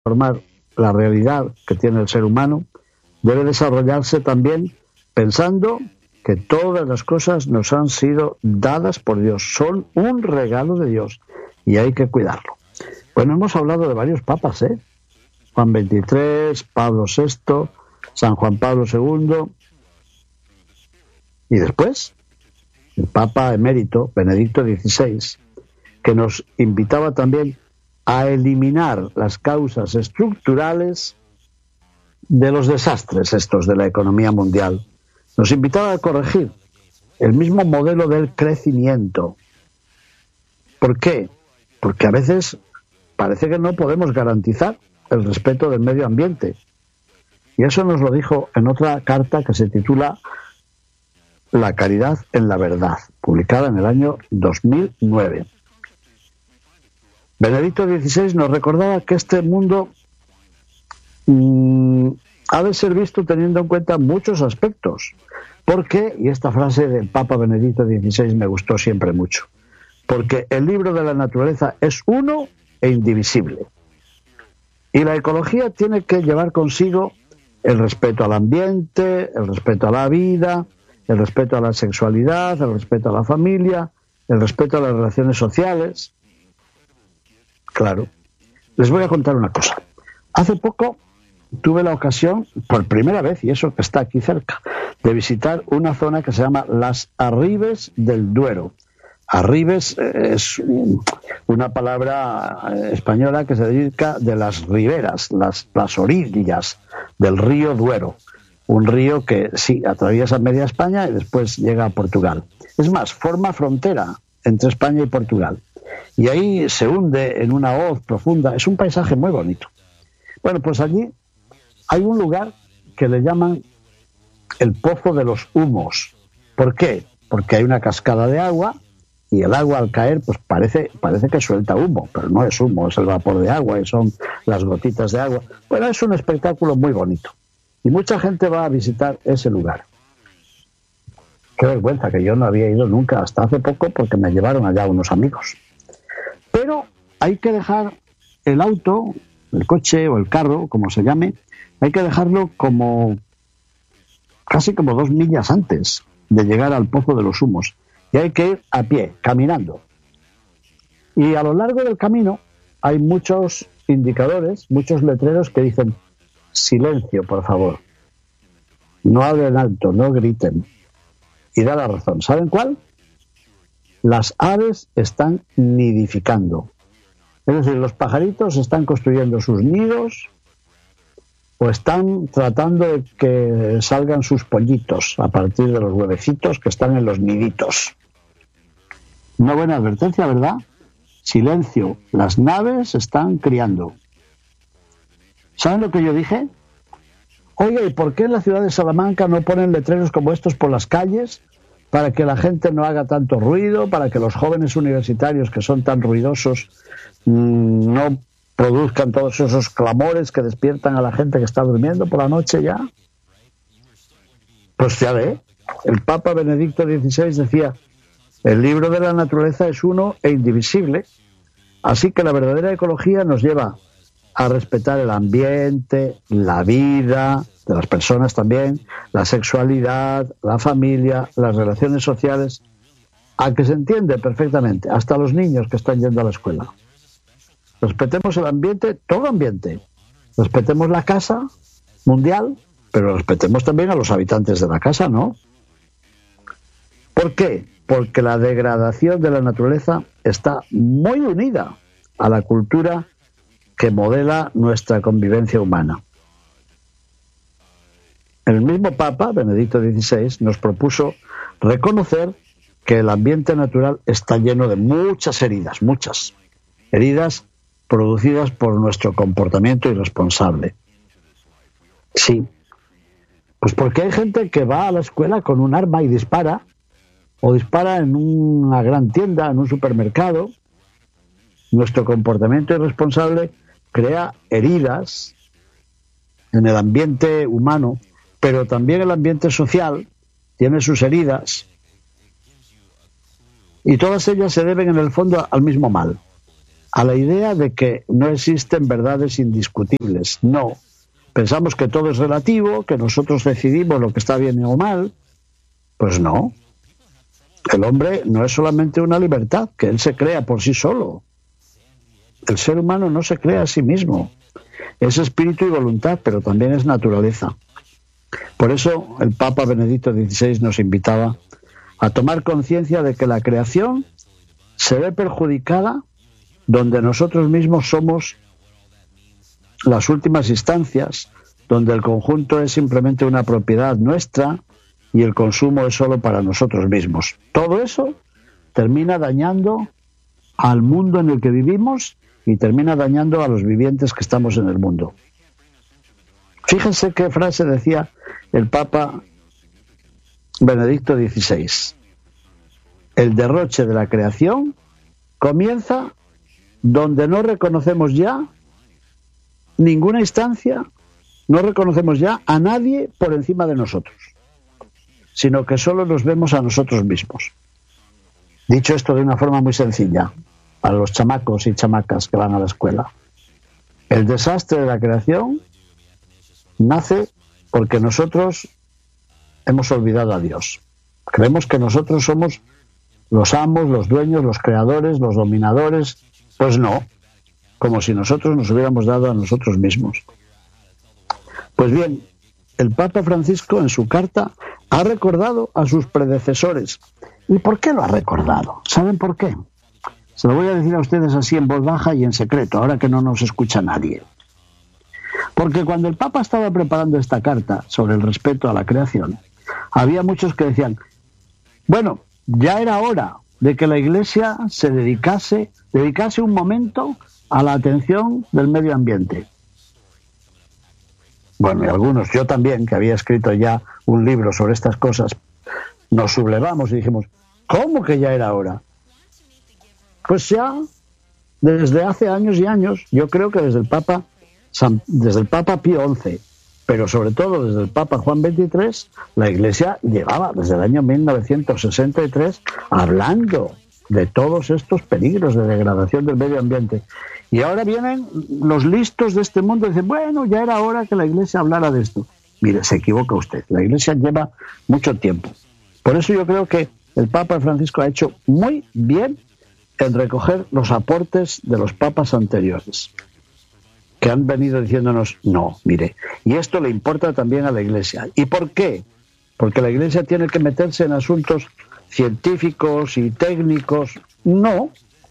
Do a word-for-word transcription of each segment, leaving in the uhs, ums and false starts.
transformar la realidad que tiene el ser humano, debe desarrollarse también pensando que todas las cosas nos han sido dadas por Dios, son un regalo de Dios y hay que cuidarlo. Bueno, hemos hablado de varios papas, ¿eh? Juan veintitrés, Pablo sexto, San Juan Pablo segundo, y después el Papa emérito Benedicto dieciséis, que nos invitaba también a eliminar las causas estructurales de los desastres estos de la economía mundial. Nos invitaba a corregir el mismo modelo del crecimiento. ¿Por qué? Porque a veces parece que no podemos garantizar el respeto del medio ambiente. Y eso nos lo dijo en otra carta que se titula La caridad en la verdad, publicada en el año dos mil nueve. Benedicto dieciséis nos recordaba que este mundo mmm, ha de ser visto teniendo en cuenta muchos aspectos. Porque, y esta frase del Papa Benedicto dieciséis me gustó siempre mucho, porque el libro de la naturaleza es uno e indivisible. Y la ecología tiene que llevar consigo el respeto al ambiente, el respeto a la vida, el respeto a la sexualidad, el respeto a la familia, el respeto a las relaciones sociales. Claro. Les voy a contar una cosa. Hace poco tuve la ocasión, por primera vez, y eso que está aquí cerca, de visitar una zona que se llama Las Arribes del Duero. Arribes es una palabra española que se dedica de las riberas, las, las orillas del río Duero. Un río que sí atraviesa media España y después llega a Portugal. Es más, forma frontera entre España y Portugal. Y ahí se hunde en una hoz profunda. Es un paisaje muy bonito. Bueno, pues allí hay un lugar que le llaman el Pozo de los Humos. ¿Por qué? Porque hay una cascada de agua y el agua al caer pues parece, parece que suelta humo, pero no es humo, es el vapor de agua y son las gotitas de agua. Bueno, es un espectáculo muy bonito y mucha gente va a visitar ese lugar. Qué vergüenza que yo no había ido nunca hasta hace poco porque me llevaron allá unos amigos. Pero hay que dejar el auto, el coche o el carro, como se llame, hay que dejarlo como casi como dos millas antes de llegar al Pozo de los Humos. Y hay que ir a pie, caminando. Y a lo largo del camino hay muchos indicadores, muchos letreros que dicen silencio, por favor. No hablen alto, no griten. Y da la razón. ¿Saben cuál? Las aves están nidificando. Es decir, los pajaritos están construyendo sus nidos o están tratando de que salgan sus pollitos a partir de los huevecitos que están en los niditos. Una buena advertencia, ¿verdad? Silencio, las naves están criando. ¿Saben lo que yo dije? Oye, ¿y por qué en la ciudad de Salamanca no ponen letreros como estos por las calles? Para que la gente no haga tanto ruido, para que los jóvenes universitarios que son tan ruidosos mmm, no produzcan todos esos clamores que despiertan a la gente que está durmiendo por la noche ya. Pues ya ve, el Papa Benedicto dieciséis decía, el libro de la naturaleza es uno e indivisible, así que la verdadera ecología nos lleva a respetar el ambiente, la vida de las personas también, la sexualidad, la familia, las relaciones sociales, a que se entiende perfectamente, hasta los niños que están yendo a la escuela. Respetemos el ambiente, todo ambiente. Respetemos la casa mundial, pero respetemos también a los habitantes de la casa, ¿no? ¿Por qué? Porque la degradación de la naturaleza está muy unida a la cultura que modela nuestra convivencia humana. El mismo Papa, Benedicto dieciséis, nos propuso reconocer que el ambiente natural está lleno de muchas heridas, muchas heridas producidas por nuestro comportamiento irresponsable. Sí, pues porque hay gente que va a la escuela con un arma y dispara, o dispara en una gran tienda, en un supermercado. Nuestro comportamiento irresponsable crea heridas en el ambiente humano, pero también el ambiente social tiene sus heridas, y todas ellas se deben en el fondo al mismo mal, a la idea de que no existen verdades indiscutibles. No. Pensamos que todo es relativo, que nosotros decidimos lo que está bien o mal. Pues no. El hombre no es solamente una libertad, que él se crea por sí solo. El ser humano no se crea a sí mismo. Es espíritu y voluntad, pero también es naturaleza. Por eso el Papa Benedicto dieciséis nos invitaba a tomar conciencia de que la creación se ve perjudicada donde nosotros mismos somos las últimas instancias, donde el conjunto es simplemente una propiedad nuestra y el consumo es solo para nosotros mismos. Todo eso termina dañando al mundo en el que vivimos y termina dañando a los vivientes que estamos en el mundo. Fíjense qué frase decía el Papa Benedicto dieciséis. El derroche de la creación comienza donde no reconocemos ya ninguna instancia, no reconocemos ya a nadie por encima de nosotros, sino que solo nos vemos a nosotros mismos. Dicho esto de una forma muy sencilla, a los chamacos y chamacas que van a la escuela, el desastre de la creación nace porque nosotros hemos olvidado a Dios. Creemos que nosotros somos los amos, los dueños, los creadores, los dominadores. Pues no, como si nosotros nos hubiéramos dado a nosotros mismos. Pues bien, el Papa Francisco en su carta ha recordado a sus predecesores. ¿Y por qué lo ha recordado? ¿Saben por qué? Se lo voy a decir a ustedes así en voz baja y en secreto, ahora que no nos escucha nadie. Porque cuando el Papa estaba preparando esta carta sobre el respeto a la creación, había muchos que decían, bueno, ya era hora de que la Iglesia se dedicase, dedicase un momento a la atención del medio ambiente. Bueno, y algunos, yo también, que había escrito ya un libro sobre estas cosas, nos sublevamos y dijimos, ¿cómo que ya era hora? Pues ya, desde hace años y años, yo creo que desde el Papa, San, desde el Papa Pío once, pero sobre todo desde el Papa Juan veintitrés, la Iglesia llevaba desde el año mil novecientos sesenta y tres hablando de todos estos peligros de degradación del medio ambiente. Y ahora vienen los listos de este mundo y dicen, bueno, ya era hora que la Iglesia hablara de esto. Mire, se equivoca usted. La Iglesia lleva mucho tiempo. Por eso yo creo que el Papa Francisco ha hecho muy bien en recoger los aportes de los papas anteriores, que han venido diciéndonos, no, mire, y esto le importa también a la Iglesia. ¿Y por qué? Porque la Iglesia tiene que meterse en asuntos científicos y técnicos. No,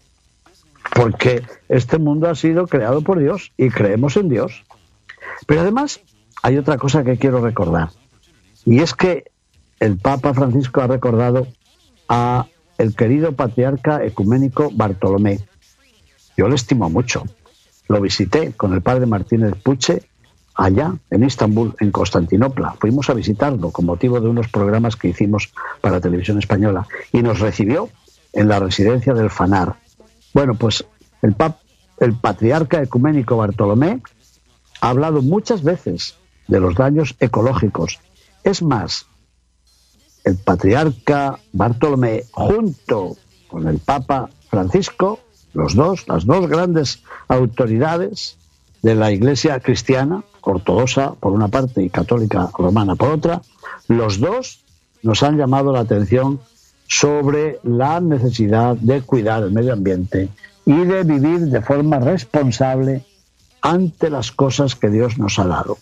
porque este mundo ha sido creado por Dios y creemos en Dios. Pero además hay otra cosa que quiero recordar, y es que el Papa Francisco ha recordado a el querido patriarca ecuménico Bartolomé. Yo le estimo mucho. Lo visité con el padre Martínez Puche allá en Estambul, en Constantinopla. Fuimos a visitarlo con motivo de unos programas que hicimos para Televisión Española y nos recibió en la residencia del Fanar. Bueno, pues el, pap, el patriarca ecuménico Bartolomé ha hablado muchas veces de los daños ecológicos. Es más, el patriarca Bartolomé, junto con el Papa Francisco, los dos, las dos grandes autoridades de la Iglesia cristiana, ortodoxa por una parte y católica romana por otra, los dos nos han llamado la atención sobre la necesidad de cuidar el medio ambiente y de vivir de forma responsable ante las cosas que Dios nos ha dado.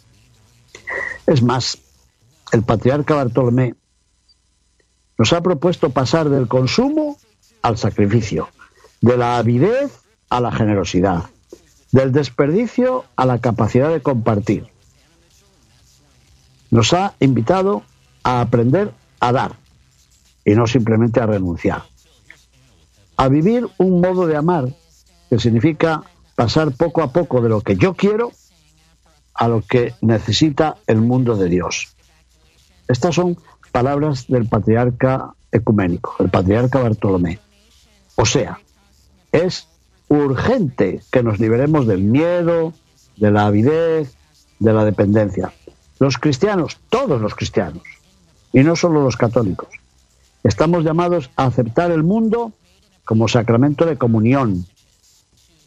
Es más, el patriarca Bartolomé nos ha propuesto pasar del consumo al sacrificio, de la avidez a la generosidad, del desperdicio a la capacidad de compartir. Nos ha invitado a aprender a dar y no simplemente a renunciar. A vivir un modo de amar que significa pasar poco a poco de lo que yo quiero a lo que necesita el mundo de Dios. Estas son palabras del patriarca ecuménico, el patriarca Bartolomé. O sea, es urgente que nos liberemos del miedo, de la avidez, de la dependencia. Los cristianos, todos los cristianos, y no solo los católicos, estamos llamados a aceptar el mundo como sacramento de comunión,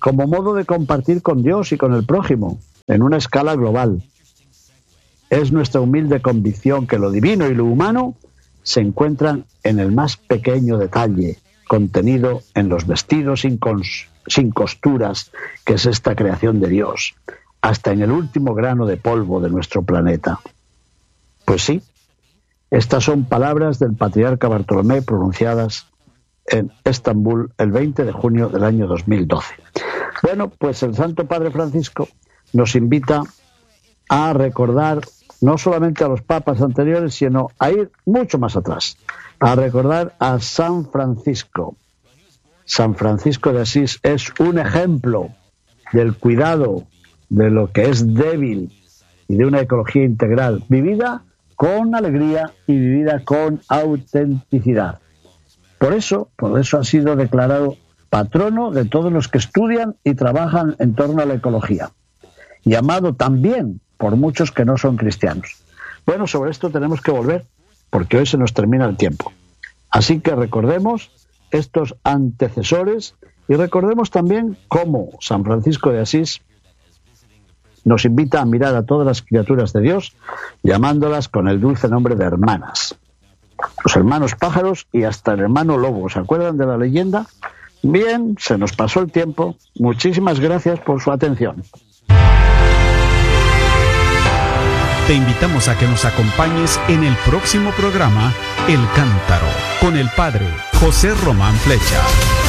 como modo de compartir con Dios y con el prójimo, en una escala global. Es nuestra humilde convicción que lo divino y lo humano se encuentran en el más pequeño detalle, contenido en los vestidos sin, cons- sin costuras, que es esta creación de Dios, hasta en el último grano de polvo de nuestro planeta. Pues sí, estas son palabras del patriarca Bartolomé pronunciadas en Estambul el veinte de junio del año dos mil doce. Bueno, pues el Santo Padre Francisco nos invita a recordar no solamente a los papas anteriores, sino a ir mucho más atrás, a recordar a San Francisco. San Francisco de Asís es un ejemplo del cuidado de lo que es débil y de una ecología integral, vivida con alegría y vivida con autenticidad. Por eso, por eso ha sido declarado patrono de todos los que estudian y trabajan en torno a la ecología, llamado también por muchos que no son cristianos. Bueno, sobre esto tenemos que volver, porque hoy se nos termina el tiempo. Así que recordemos estos antecesores y recordemos también cómo San Francisco de Asís nos invita a mirar a todas las criaturas de Dios, llamándolas con el dulce nombre de hermanas. Los hermanos pájaros y hasta el hermano lobo. ¿Se acuerdan de la leyenda? Bien, se nos pasó el tiempo. Muchísimas gracias por su atención. Te invitamos a que nos acompañes en el próximo programa El Cántaro, con el Padre José Román Flecha.